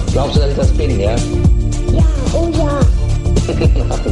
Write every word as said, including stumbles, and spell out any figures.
Glaubst du, dass ich das bin, ja? Ja, oh ja.